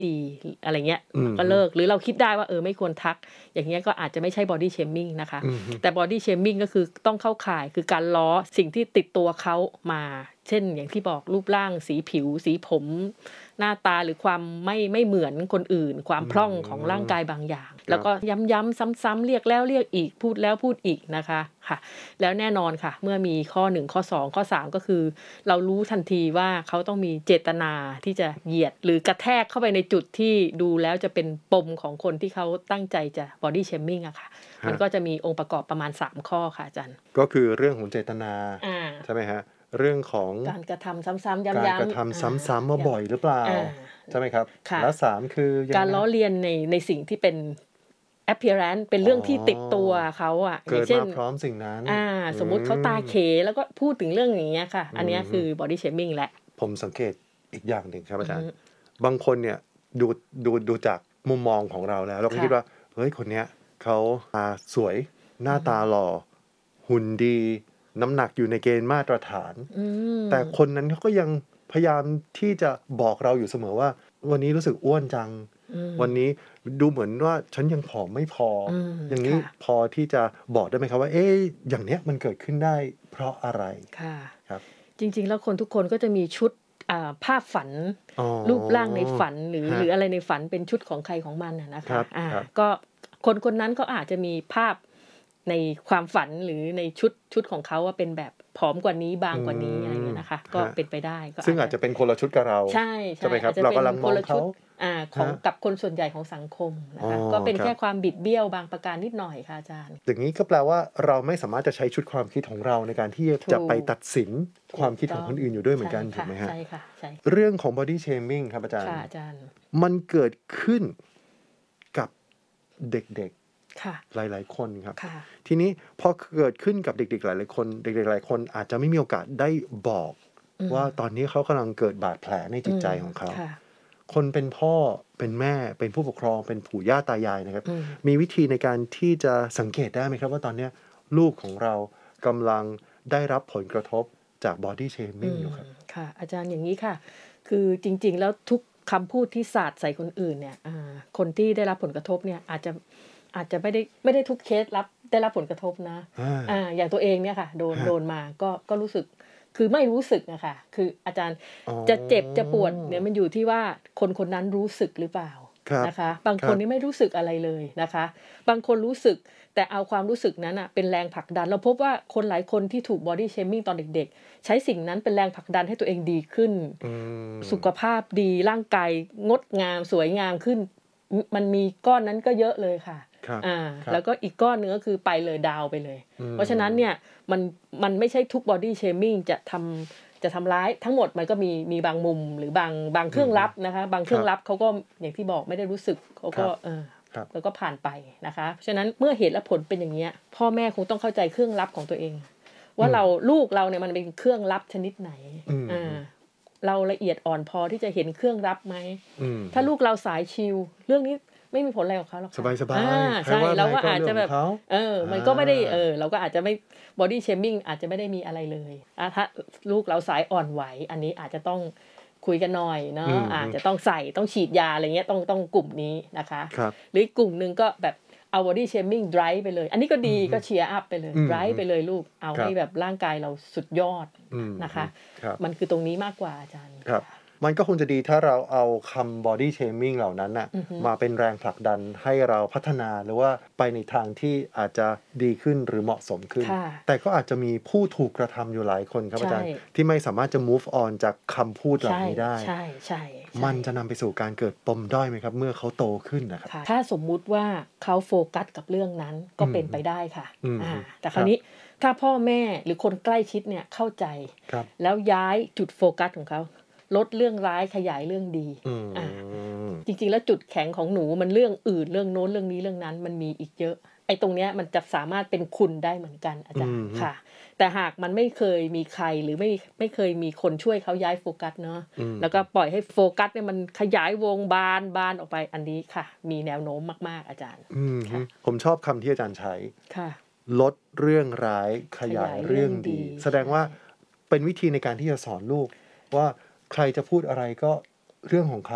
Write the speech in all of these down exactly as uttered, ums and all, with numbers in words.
ดีอะไรเงี้ยก็เลิกหรือเราคิดได้ว่าเออไม่ควรทักอย่างเงี้ยก็อาจจะไม่ใช่ body shaming นะคะแต่ body shaming ก็คือต้องเข้าข่ายคือการล้อสิ่งที่ติดตัวเขามาเช่นอย่างที่บอกรูปร่างสีผิวสีผมหน้าตาหรือความไม่ไม่เหมือนคนอื่นความพร่องของร่างกายบางอย่างแล้วก็ย้ำๆซ้ำๆเรียกแล้วเรียกอีกพูดแล้วพูดอีกนะคะค่ะแล้วแน่นอนค่ะเมื่อมีข้อหนึ่งข้อสองข้อสามก็คือเรารู้ทันทีว่าเขาต้องมีเจตนาที่จะเหยียดหรือกระแทกเข้าไปในจุดที่ดูแล้วจะเป็นปมของคนที่เขาตั้งใจจะ body shaming อะค่ะมันก็จะมีองค์ประกอบประมาณสามข้อค่ะอาจารย์ก็คือเรื่องของเจตนาใช่ไหมฮะเรื่องของการกระทำซ้ำๆย้ำๆการกระทำซ้ำๆมาบ่อยหรือเปล่าใช่ไหมครับและสามคือการล้อเลียนในในสิ่งที่เป็น appearance เป็นเรื่องที่ติดตัวเขาอ่ะเกิดมาพร้อมสิ่งนั้นอ่าสมมุติเขาตาเขแล้วก็พูดถึงเรื่องอย่างเงี้ยค่ะอันนี้คือ body shaming แหละผมสังเกตอีกอย่างหนึ่งครับอาจารย์บางคนเนี่ยดูดูดูจากมุมมองของเราแล้วเราก็คิดว่าเฮ้ยคนเนี้ยเขาตาสวยหน้าตาหล่อหุ่นดีน้ำหนักอยู่ในเกณฑ์มาตรฐานแต่คนนั้นเขาก็ยังพยายามที่จะบอกเราอยู่เสมอว่าวันนี้รู้สึกอ้วนจังวันนี้ดูเหมือนว่าฉันยังผอมไม่พออย่างนี้พอที่จะบอกได้ไหมครับว่าเอ๊ะอย่างเนี้ยมันเกิดขึ้นได้เพราะอะไรค่ะครับจริงๆแล้วคนทุกคนก็จะมีชุดภาพฝันรูปร่างในฝันหรือหรืออะไรในฝันเป็นชุดของใครของมันนะคะก็คนคนนั้นก็อาจจะมีภาพในความฝันหรือในชุดชุดของเขาว่าเป็นแบบผอมกว่านี้บางกว่านี้อะไรเงี้ยนะคะก็เป็นไปได้ก็ซึ่งอาจจะเป็นคนละชุดกับเราใช่ใช่ไหมครับเรากำลังมองเขาของกับคนส่วนใหญ่ของสังคมนะคะก็เป็นแค่ความบิดเบี้ยวบางประการนิดหน่อยค่ะอาจารย์อย่างนี้ก็แปลว่าเราไม่สามารถจะใช้ชุดความคิดของเราในการที่จะไปตัดสินความคิดของคนอื่นอยู่ด้วยเหมือนกันถูกไหมฮะใช่ค่ะใช่เรื่องของ body shaming ครับอาจารย์ค่ะอาจารย์มันเกิดขึ้นกับเด็กหลายๆคนครับทีนี้พอเกิดขึ้นกับเด็กๆหลายๆคนเด็กๆหลายคนอาจจะไม่มีโอกาสได้บอกว่าตอนนี้เขากำลังเกิดบาดแผลในจิตใจของเขาคนเป็นพ่อเป็นแม่เป็นผู้ปกครองเป็นปู่ย่าตายายนะครับมีวิธีในการที่จะสังเกตได้ไหมครับว่าตอนนี้ลูกของเรากำลังได้รับผลกระทบจาก body shaming อยู่ครับค่ะอาจารย์อย่างนี้ค่ะคือจริงๆแล้วทุกคำพูดที่สาดใส่คนอื่นเนี่ยคนที่ได้รับผลกระทบเนี่ยอาจจะอาจจะไม่ได้ไม่ได้ทุกเคสรับได้รับผลกระทบนะอ่าอย่างตัวเองเนี่ยค่ะโดนโดนมาก็ก็รู้สึกคือไม่รู้สึกนะคะคืออาจารย์จะเจ็บจะปวดเนี่ยมันอยู่ที่ว่าคนคนนั้นรู้สึกหรือเปล่านะคะบางคนนี่ไม่รู้สึกอะไรเลยนะคะบางคนรู้สึกแต่เอาความรู้สึกนั้นอ่ะเป็นแรงผลักดันเราพบว่าคนหลายคนที่ถูก body shaming ตอนเด็กๆใช้สิ่งนั้นเป็นแรงผลักดันให้ตัวเองดีขึ้นสุขภาพดีร่างกายงดงามสวยงามขึ้นมันมีก้อนนั้นก็เยอะเลยค่ะอ่าแล้วก็อีกก้อนนึงก็คือไปเลยดาวไปเลยเพราะฉะนั้นเนี่ยมันมันไม่ใช่ทุก body shaming จะทำจะทำร้ายทั้งหมดมันก็มีมีบางมุมหรือบางบางเครื่องลับนะคะบางเครื่องลับเขาก็อย่างที่บอกไม่ได้รู้สึกเขาก็เออแล้วก็ผ่านไปนะคะเพราะฉะนั้นเมื่อเหตุและผลเป็นอย่างเงี้ยพ่อแม่คงต้องเข้าใจเครื่องลับของตัวเองว่าเราลูกเราเนี่ยมันเป็นเครื่องลับชนิดไหนอ่าเราละเอียดอ่อนพอที่จะเห็นเครื่องลับไหมถ้าลูกเราสายชิลเรื่องนี้ไม่มีผลอะไรกับเขาหรอกสบายสบายใช่เราก็อาจจะแบบเออมันก็ไม่ได้เออเราก็อาจจะไม่ body shaming อาจจะไม่ได้มีอะไรเลยถ้าลูกเราสายอ่อนไหวอันนี้อาจจะต้องคุยกันหน่อยเนาะอาจจะต้องใส่ต้องฉีดยาอะไรเงี้ยต้องต้องกลุ่มนี้นะคะหรืออีกกลุ่มนึงก็แบบเอา body shaming drive ไปเลยอันนี้ก็ดีก็เชียร์อัพไปเลย drive ไปเลยลูกเอาให้แบบร่างกายเราสุดยอดนะคะมันคือตรงนี้มากกว่าอาจารย์มันก็คงจะดีถ้าเราเอาคำ body shaming เหล่านั้นน่ะมาเป็นแรงผลักดันให้เราพัฒนาหรือว่าไปในทางที่อาจจะดีขึ้นหรือเหมาะสมขึ้นแต่ก็อาจจะมีผู้ถูกกระทำอยู่หลายคนครับอาจารย์ที่ไม่สามารถจะ move on จากคำพูดเหล่านี้ได้ใช่ใช่มันจะนำไปสู่การเกิดปมด้อยไหมครับเมื่อเขาโตขึ้นนะครับถ้าสมมุติว่าเขาโฟกัสกับเรื่องนั้นก็เป็นไปได้ค่ะแต่คราวนี้ถ้าพ่อแม่หรือคนใกล้ชิดเนี่ยเข้าใจแล้วย้ายจุดโฟกัสของเขาลดเรื่องร้ายขยายเรื่องดีอ่าจริงๆแล้วจุดแข็งของหนูมันเรื่องอื่นเรื่องโน้นเรื่องนี้เรื่องนั้นมันมีอีกเยอะไอ้ตรงเนี้ยมันจะสามารถเป็นคุณได้เหมือนกันอาจารย์ค่ะแต่หากมันไม่เคยมีใครหรือไม่ไม่เคยมีคนช่วยเขาย้ายโฟกัสเนาะแล้วก็ปล่อยให้โฟกัสเนี่ยมันขยายวงบานบานออกไปอันนี้ค่ะมีแนวโน้มมากๆอาจารย์ผมชอบคำที่อาจารย์ใช้ค่ะลดเรื่องร้ายขยายเรื่องดีแสดงว่าเป็นวิธีในการที่จะสอนลูกว่าใครจะพูดอะไรก็เรื่องของเขา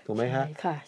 ถูกไหมฮะใช่ค่ะ